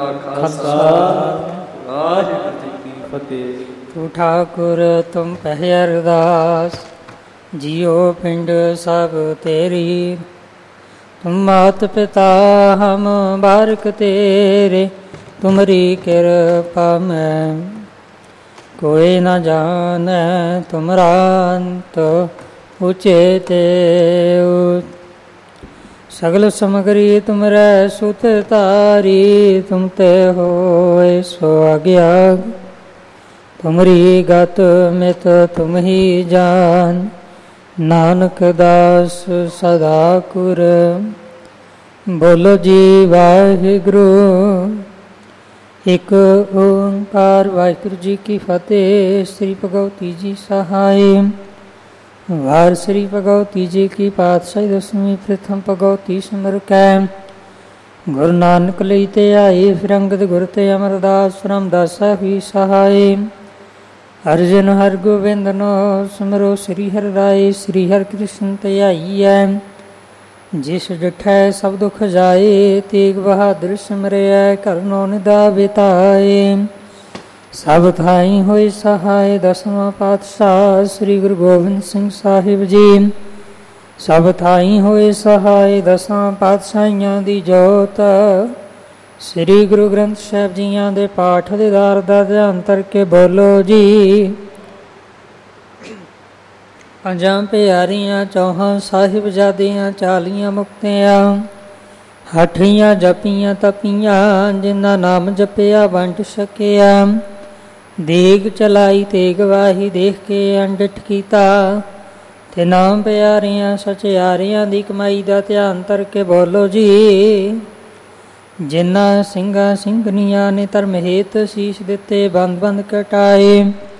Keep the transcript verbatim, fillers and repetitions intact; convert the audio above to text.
ਕਾ ਖਾਲਸਾ, ਵਾਹਿਗੁਰੂ ਜੀ ਕੀ ਫਤਿਹ। ਤੂੰ ਠਾਕੁਰ ਤੁਮ ਪਹਿ ਅਰਦਾਸ, ਜੀਉ ਪਿੰਡ ਸਭ ਤੇਰੀ। ਤੁਮ ਮਾਤ ਪਿਤਾ ਹਮ ਬਾਰਕ ਤੇਰੇ, ਤੁਮਰੀ ਕਿਰਪਾ ਮੈਂ ਕੋਈ ਨਾ ਜਾਣੈ ਤੁਮਰਾ ਅੰਤ ਉਚੇ ਤੇ ਉਚ। ਸਗਲ ਸਮਗਰੀ ਤੁਮਰੈ ਸੁਤ ਤਾਰੀ, ਤੁਮ ਤੇ ਹੋਇ ਸੋ ਆਗਿਆ। ਤੁਮਰੀ ਗਤ ਮਿਤ ਤੁਮ ਹੀ ਜਾਨ, ਨਾਨਕ ਦਾਸ ਸਦਾ ਕੁਰ। ਬੋਲੋ ਜੀ ਵਾਹਿਗੁਰੂ, ਇੱਕ ਓਂਕਾਰ। ਵਾਹਿਗੁਰੂ ਜੀ ਕੀ ਫਤਿਹ। ਸ੍ਰੀ ਭਗਵਤੀ ਜੀ ਸਹਾਇ। ਵਾਰ ਸ੍ਰੀ ਭਗਵਤੀ ਜੀ ਕੀ ਪਾਤਸ਼ਾਹੀ ਦਸਵੀਂ। ਪ੍ਰਥਮ ਭਗਵਤੀ ਸਿਮਰ ਕੈ ਗੁਰੂ ਨਾਨਕ ਲਈ ਤੇ ਆਈ, ਫਿਰ ਅੰਗਦ ਗੁਰ ਤੇ ਅਮਰਦਾਸ ਰਾਮਦਾਸਾ ਹੀ ਸਹਾਇ। ਅਰਜਨ ਹਰ ਗੋਬਿੰਦ ਨੋ ਸਿਮਰੋ, ਸ੍ਰੀ ਹਰਿ ਰਾਏ। ਸ੍ਰੀ ਹਰਿ ਕ੍ਰਿਸ਼ਨ ਤੇ ਆਈਐ, ਜਿਸ ਡਿਠੈ ਸਭ ਦੁਖ ਜਾਏ। ਤੇਗ ਬਹਾਦਰ ਸਿਮਰਿਐ, ਕਰਨੋ ਨਿਦਾ ਬਿਤਾਏ। ਸਭ ਥਾਈ ਹੋਏ ਸਹਾਇ, ਦਸਵਾਂ ਪਾਤਸ਼ਾਹ ਸ੍ਰੀ ਗੁਰੂ ਗੋਬਿੰਦ ਸਿੰਘ ਸਾਹਿਬ ਜੀ। ਸਭ ਥਾਈ ਹੋਏ ਸਹਾਇ, ਦਸਾਂ ਪਾਤਸ਼ਾਹੀਆਂ ਦੀ ਜੋਤ। ਸ੍ਰੀ ਗੁਰੂ ਗ੍ਰੰਥ ਸਾਹਿਬ ਜੀਆਂ ਦੇ ਪਾਠ ਦੀਦਾਰ ਦਾ ਧਿਆਨ ਕਰਕੇ ਬੋਲੋ ਜੀ। ਪੰਜਾਂ ਪਿਆਰੀਆਂ, ਚੌਹਾਂ ਸਾਹਿਬਜ਼ਾਦੀਆਂ, ਚਾਲੀਆਂ ਮੁਕਤਿਆਂ, ਹੱਠੀਆਂ ਜਪੀਆਂ ਤਪੀਆਂ, ਜਿਨ੍ਹਾਂ ਨਾਮ ਜਪਿਆ ਵੰਡ ਸਕਿਆ। ਦੇਗ ਚਲਾਈ ਤੇ ਗਵਾਹੀ, ਦੇਖ ਕੇ ਅੰਡਿਠ ਕੀਤਾ। ਤੇ ਨਾਮ ਪਿਆਰੀਆਂ ਸਚਿਆਰਿਆਂ ਦੀ ਕਮਾਈ ਦਾ ਧਿਆਨ ਕਰਕੇ ਬੋਲੋ ਜੀ। ਜਿਨ੍ਹਾਂ ਸਿੰਘਾਂ ਸਿੰਘਣੀਆਂ ਨੇ ਧਰਮ ਹੇਤ ਸੀਸ ਦਿੱਤੇ, ਬੰਦ ਬੰਦ ਕਟਾਏ।